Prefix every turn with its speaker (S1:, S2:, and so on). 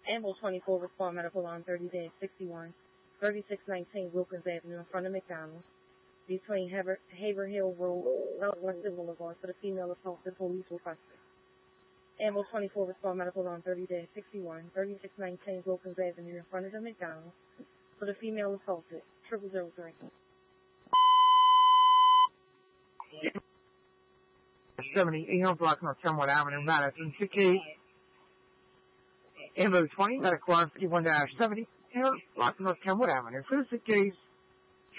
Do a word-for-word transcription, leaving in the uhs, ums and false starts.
S1: Amble twenty-four, respond medical on thirty dash sixty-one, thirty-six nineteen Wilkins Avenue in front of McDonald's, between Haber, Haber Hill Road, Southwest Boulevard, for the female assaulted police requested. Amble twenty-four, respond medical on thirty dash sixty-one, thirty-six nineteen Wilkins Avenue in front of the McDonald's, for the female assaulted, triple zero three.
S2: seventy, eight hundred block North Kenwood Avenue, Madison, C K. Amber twenty, medical on fifty-one dash seventy, eight hundred block North Kenwood Avenue, for the case.